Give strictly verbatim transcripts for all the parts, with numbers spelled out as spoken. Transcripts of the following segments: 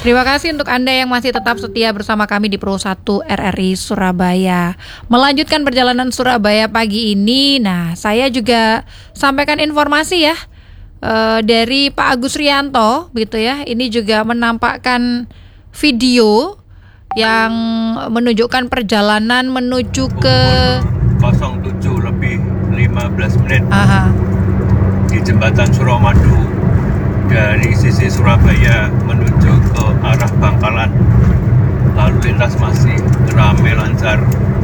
Terima kasih untuk Anda yang masih tetap setia bersama kami di Pro satu R R I Surabaya. Melanjutkan perjalanan Surabaya pagi ini, nah saya juga sampaikan informasi ya uh, dari Pak Agus Rianto, gitu ya. Ini juga menampakkan video yang menunjukkan perjalanan menuju ke nol tujuh lebih lima belas menit Aha. di jembatan Suramadu dari sisi Surabaya menuju ke arah Bangkalan. Lalu lintas masih ramai lancar.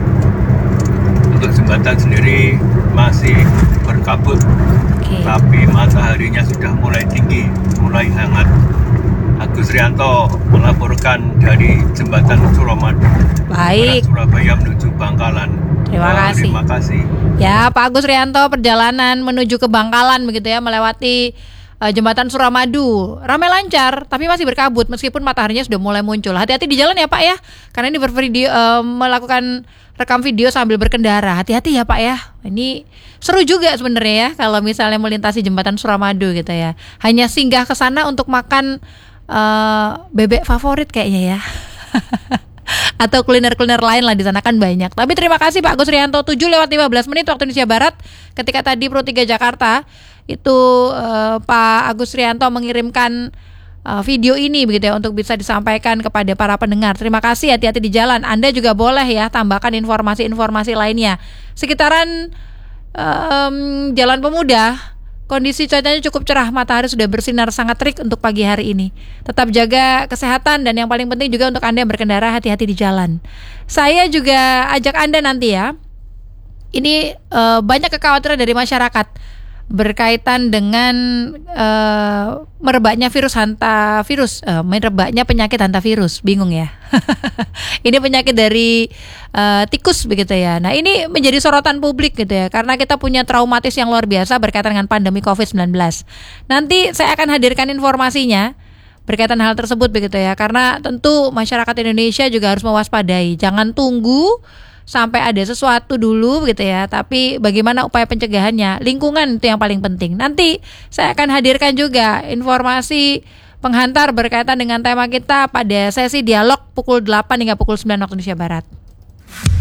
Untuk jembatan sendiri masih berkabut, Okay. tapi mataharinya sudah mulai tinggi, mulai hangat. Agus Rianto melaporkan dari jembatan Suramadu, Baik. Surabaya menuju Bangkalan. Terima Oh, kasih. Terima kasih. Ya, Pak Agus Rianto, perjalanan menuju ke Bangkalan begitu ya, melewati uh, jembatan Suramadu. Ramai lancar, tapi masih berkabut meskipun mataharinya sudah mulai muncul. Hati-hati di jalan ya Pak ya, karena ini bervideo uh, melakukan rekam video sambil berkendara. Hati-hati ya Pak ya. Ini seru juga sebenarnya ya kalau misalnya melintasi jembatan Suramadu gitu ya. Hanya singgah ke sana untuk makan uh, bebek favorit kayaknya ya. Atau kuliner-kuliner lain lah di sana kan banyak. Tapi terima kasih Pak Agus Rianto. Tujuh lewat lima belas menit waktu Indonesia Barat. Ketika tadi Pro tiga Jakarta itu uh, Pak Agus Rianto mengirimkan uh, video ini begitu ya, untuk bisa disampaikan kepada para pendengar. Terima kasih, hati-hati di jalan. Anda juga boleh ya tambahkan informasi-informasi lainnya. Sekitaran um, Jalan Pemuda, kondisi cuacanya cukup cerah, matahari sudah bersinar sangat terik untuk pagi hari ini. Tetap jaga kesehatan dan yang paling penting juga untuk Anda yang berkendara, hati-hati di jalan. Saya juga ajak Anda nanti ya. Ini uh, banyak kekhawatiran dari masyarakat berkaitan dengan uh, merebaknya virus hantavirus, uh, merebaknya penyakit hantavirus, bingung ya. Ini penyakit dari uh, tikus begitu ya. Nah, ini menjadi sorotan publik gitu ya, karena kita punya traumatis yang luar biasa berkaitan dengan pandemi covid sembilan belas. Nanti saya akan hadirkan informasinya berkaitan hal tersebut begitu ya, karena tentu masyarakat Indonesia juga harus mewaspadai. Jangan tunggu sampai ada sesuatu dulu gitu ya, tapi bagaimana upaya pencegahannya, lingkungan itu yang paling penting. Nanti saya akan hadirkan juga informasi penghantar berkaitan dengan tema kita pada sesi dialog pukul delapan hingga pukul sembilan waktu Indonesia Barat.